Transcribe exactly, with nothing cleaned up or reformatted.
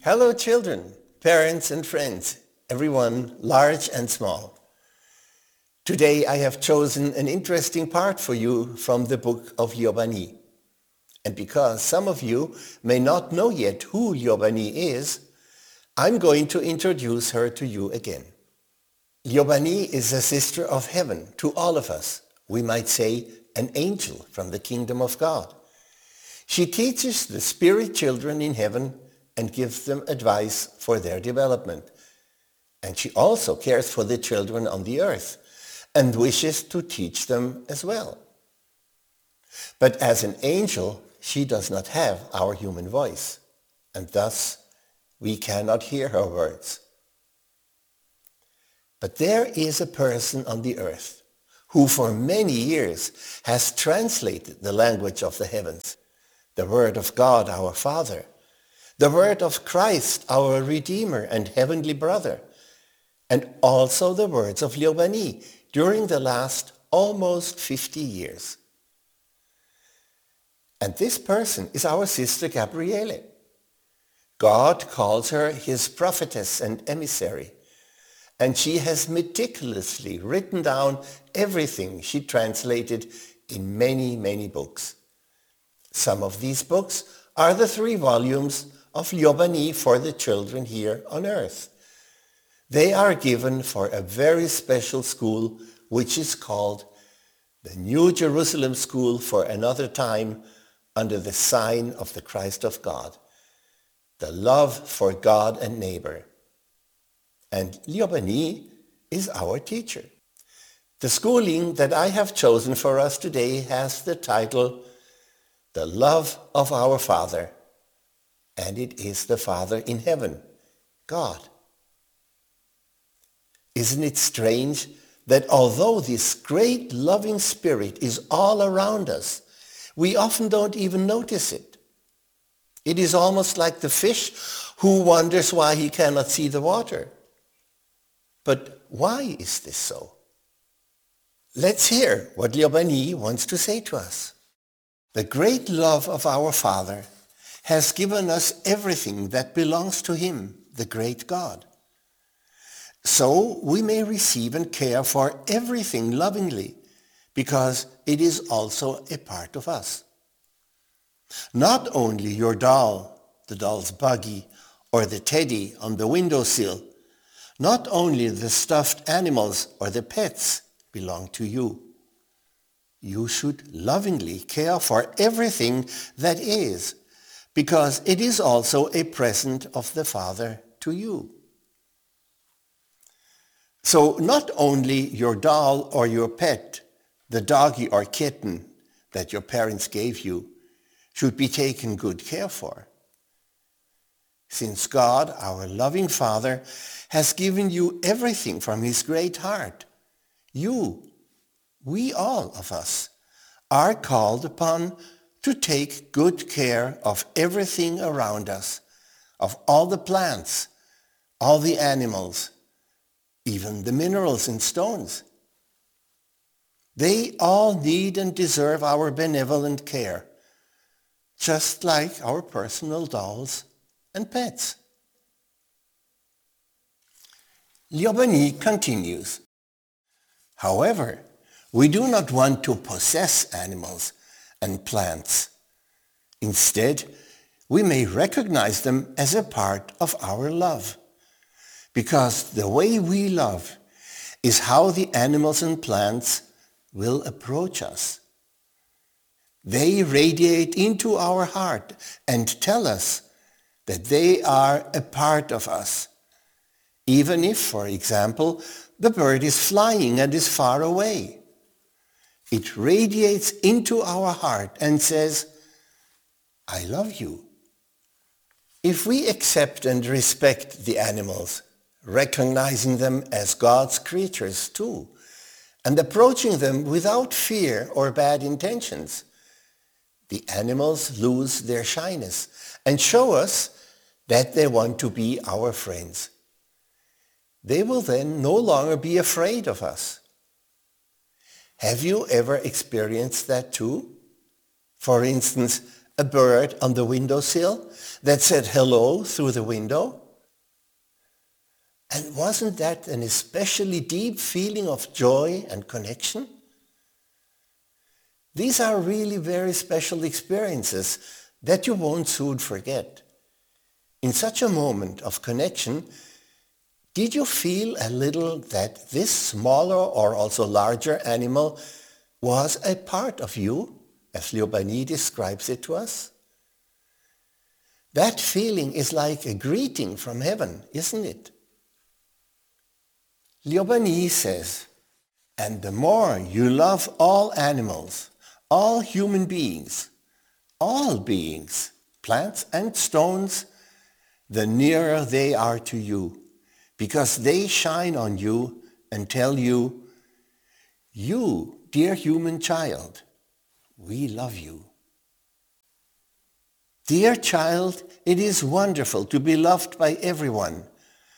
Hello children, parents and friends, everyone large and small. Today I have chosen an interesting part for you from the book of Liobani. And because some of you may not know yet who Liobani is, I'm going to introduce her to you again. Liobani is a sister of heaven to all of us. We might say an angel from the kingdom of God. She teaches the spirit children in heaven and gives them advice for their development. And she also cares for the children on the earth and wishes to teach them as well. But as an angel, she does not have our human voice, and thus we cannot hear her words. But there is a person on the earth who for many years has translated the language of the heavens, the word of God our Father, the word of Christ our Redeemer and heavenly brother, and also the words of Liobani during the last almost fifty years. And this person is our sister Gabriele. God calls her his prophetess and emissary, and she has meticulously written down everything she translated in many, many books. Some of these books are the three volumes of Liobani for the children here on earth. They are given for a very special school which is called the New Jerusalem School for Another Time under the sign of the Christ of God, the love for God and neighbor. And Liobani is our teacher. The schooling that I have chosen for us today has the title, The Love of Our Father, and it is the Father in heaven, God. Isn't it strange that although this great loving spirit is all around us, we often don't even notice it? It is almost like the fish who wonders why he cannot see the water. But why is this so? Let's hear what Liobani wants to say to us. The great love of our Father has given us everything that belongs to him, the great God. So we may receive and care for everything lovingly, because it is also a part of us. Not only your doll, the doll's buggy, or the teddy on the windowsill, not only the stuffed animals or the pets belong to you. You should lovingly care for everything that is, because it is also a present of the Father to you. So not only your doll or your pet, the doggy or kitten that your parents gave you, should be taken good care for. Since God, our loving Father, has given you everything from his great heart, you, we all of us, are called upon to take good care of everything around us, of all the plants, all the animals, even the minerals and stones. They all need and deserve our benevolent care, just like our personal dolls and pets. Liobani continues. However, we do not want to possess animals and plants. Instead, we may recognize them as a part of our love, because the way we love is how the animals and plants will approach us. They radiate into our heart and tell us that they are a part of us, even if, for example, the bird is flying and is far away. It radiates into our heart and says, I love you. If we accept and respect the animals, recognizing them as God's creatures too, and approaching them without fear or bad intentions, the animals lose their shyness and show us that they want to be our friends. They will then no longer be afraid of us. Have you ever experienced that too? For instance, A bird on the windowsill that said hello through the window? And wasn't that an especially deep feeling of joy and connection? These are really very special experiences that you won't soon forget. In such a moment of connection, did you feel a little that this smaller or also larger animal was a part of you, as Liobani describes it to us? That feeling is like a greeting from heaven, isn't it? Liobani says, and the more you love all animals, all human beings, all beings, plants and stones, the nearer they are to you, because they shine on you and tell you, you, dear human child, we love you. Dear child, it is wonderful to be loved by everyone,